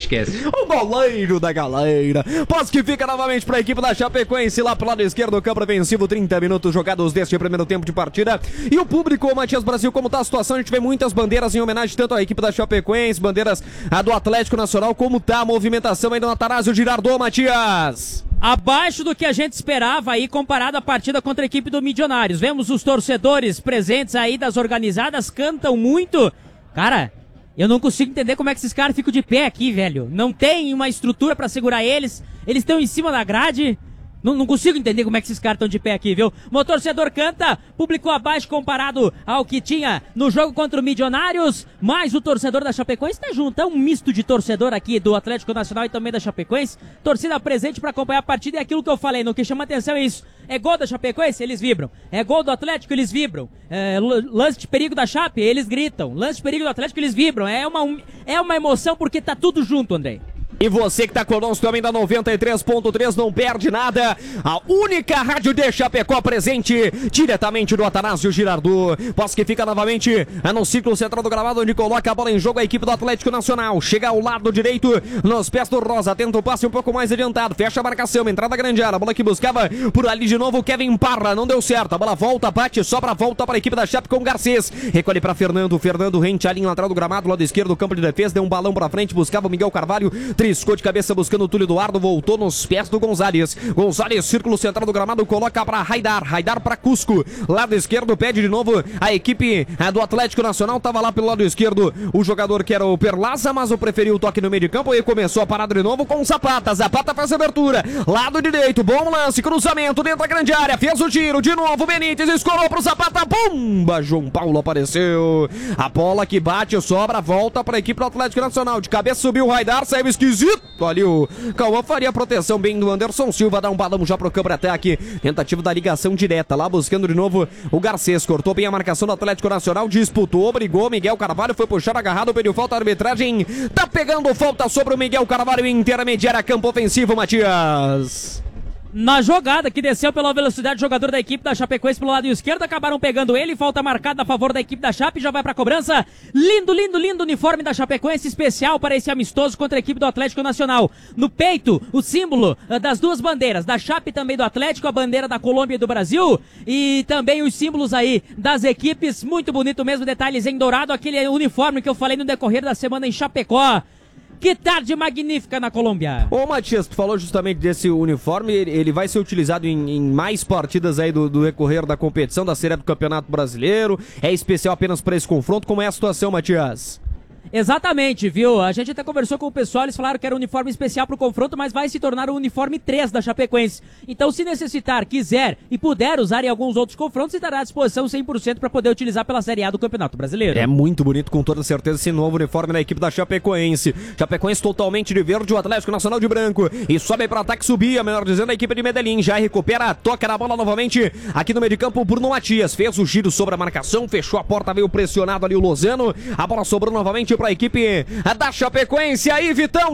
Esquece. O goleiro da galera. Posse que fica novamente para a equipe da Chapecoense lá pro lado esquerdo do campo defensivo. 30 minutos jogados deste primeiro tempo de partida. E o público, Matias Brasil, como tá a situação? A gente vê muitas bandeiras em homenagem tanto à equipe da Chapecoense, bandeiras do Atlético Nacional. Como tá a movimentação aí do Atanásio Girardot, Matias? Abaixo do que a gente esperava aí, comparado à partida contra a equipe do Milionários. Vemos os torcedores presentes aí das organizadas, cantam muito. Cara, eu não consigo entender como é que esses caras ficam de pé aqui, velho. Não tem uma estrutura pra segurar eles. Eles estão em cima da grade. Não consigo entender como é que esses caras estão de pé aqui, viu? O torcedor canta, público abaixo comparado ao que tinha no jogo contra o Milionários, mas o torcedor da Chapecoense tá junto. É um misto de torcedor aqui do Atlético Nacional e também da Chapecoense. Torcida presente pra acompanhar a partida e aquilo que eu falei, no que chama atenção é isso. É gol da Chapecoense, eles vibram. É gol do Atlético, eles vibram. Lance de perigo da Chape, eles gritam. Lance de perigo do Atlético, eles vibram. É uma emoção porque tá tudo junto, Andrei. E você que tá conosco também da 93.3, não perde nada. A única rádio de Chapecó presente, diretamente do Atanásio Girardot. Posse que fica novamente no círculo central do gramado, onde coloca a bola em jogo a equipe do Atlético Nacional. Chega ao lado direito, nos pés do Rosa, tenta o passe um pouco mais adiantado, fecha a marcação, entrada grande área, a bola que buscava por ali de novo o Kevin Parra, não deu certo, a bola volta, bate, sobra, volta para a equipe da Chape com o Garcês. Recolhe para Fernando rente a linha lateral do gramado, lado esquerdo do campo de defesa, deu um balão para frente, buscava o Miguel Carvalho, triscou de cabeça buscando o Túlio Eduardo, voltou nos pés do Gonzalez. Gonzalez, círculo central do gramado, coloca para Raidar para Cusco. Lado esquerdo, pede de novo a equipe do Atlético Nacional, tava lá pelo lado esquerdo o jogador que era o Perlaza, mas o preferiu o toque no meio de campo e começou a parada de novo com o Zapata. Zapata faz a abertura, lado direito, bom lance, cruzamento dentro da grande área, fez o tiro, de novo Benítez, escorou pro Zapata, bomba, João Paulo apareceu. A bola que bate, sobra, volta para a equipe do Atlético Nacional, de cabeça subiu o Raidar, saiu esquisito. Ali o Cauã faria a proteção bem do Anderson Silva, dá um balão já pro campo de ataque, tentativa da ligação direta, lá buscando de novo o Garcês, cortou bem a marcação do Atlético Nacional, disputou, brigou, Miguel Carvalho foi puxar agarrado, pediu falta, a arbitragem tá pegando falta sobre o Miguel Carvalho, intermediária, campo ofensivo, Matias. Na jogada que desceu pela velocidade, jogador da equipe da Chapecoense pelo lado esquerdo, acabaram pegando ele, falta marcada a favor da equipe da Chape, já vai pra cobrança. Lindo uniforme da Chapecoense, especial para esse amistoso contra a equipe do Atlético Nacional. No peito, o símbolo das duas bandeiras, da Chape e também do Atlético, a bandeira da Colômbia e do Brasil, e também os símbolos aí das equipes, muito bonito mesmo, detalhes em dourado, aquele uniforme que eu falei no decorrer da semana em Chapecó. Que tarde magnífica na Colômbia. Ô Matias, tu falou justamente desse uniforme, ele vai ser utilizado em mais partidas aí do decorrer da competição, da Série A do Campeonato Brasileiro, é especial apenas para esse confronto, como é a situação, Matias? Exatamente, viu? A gente até conversou com o pessoal, eles falaram que era um uniforme especial pro confronto, mas vai se tornar o uniforme 3 da Chapecoense. Então, se necessitar, quiser e puder usar em alguns outros confrontos, estará à disposição 100% para poder utilizar pela Série A do Campeonato Brasileiro. É muito bonito, com toda certeza, esse novo uniforme da equipe da Chapecoense. Chapecoense totalmente de verde, o Atlético Nacional de branco. E sobe para ataque, subia, melhor dizendo, a equipe de Medellín. Já recupera, toca na bola novamente aqui no meio de campo, Bruno Matias. Fez o giro sobre a marcação, fechou a porta, veio pressionado ali o Lozano. A bola sobrou novamente para a equipe da Chapecoense. Aí, Vitão,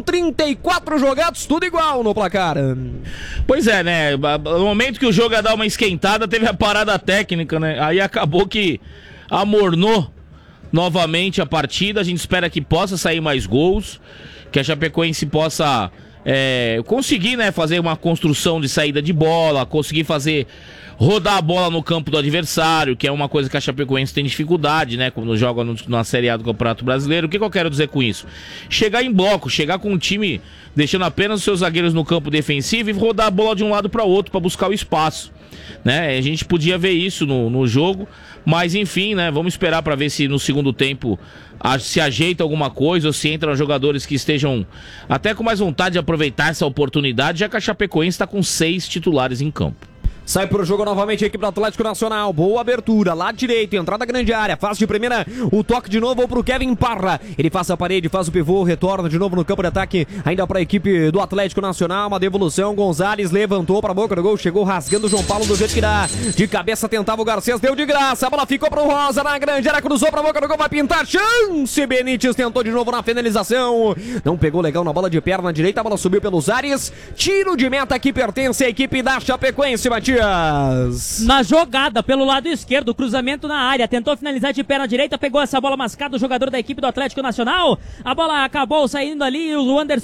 34 jogados, tudo igual no placar. Pois é, né? No momento que o jogo ia dar uma esquentada, teve a parada técnica, né? Aí acabou que amornou novamente a partida. A gente espera que possa sair mais gols, que a Chapecoense possa conseguir, né, fazer uma construção de saída de bola, conseguir fazer rodar a bola no campo do adversário, que é uma coisa que a Chapecoense tem dificuldade, né, quando joga na Série A do Campeonato Brasileiro. O que eu quero dizer com isso? Chegar em bloco, chegar com um time deixando apenas os seus zagueiros no campo defensivo e rodar a bola de um lado para o outro para buscar o espaço, né? A gente podia ver isso no jogo, mas enfim, né, vamos esperar para ver se no segundo tempo se ajeita alguma coisa ou se entram jogadores que estejam até com mais vontade de aproveitar essa oportunidade, já que a Chapecoense está com 6 titulares em campo. Sai pro jogo novamente a equipe do Atlético Nacional. Boa abertura, lado direito, entrada grande área. Faz de primeira o toque de novo pro Kevin Parra. Ele faz a parede, faz o pivô, retorna de novo no campo de ataque. Ainda pra equipe do Atlético Nacional. Uma devolução. Gonzalez levantou pra boca do gol. Chegou rasgando o João Paulo do jeito que dá. De cabeça tentava o Garcês, deu de graça. A bola ficou pro Rosa na grande área. Cruzou pra boca do gol, vai pintar. Chance! Benítez tentou de novo na finalização. Não pegou legal na bola de perna direita. A bola subiu pelos ares. Tiro de meta que pertence à equipe da Chapecoense, Matias. Na jogada pelo lado esquerdo, cruzamento na área, tentou finalizar de perna direita, pegou essa bola mascada o jogador da equipe do Atlético Nacional, a bola acabou saindo ali, o Anderson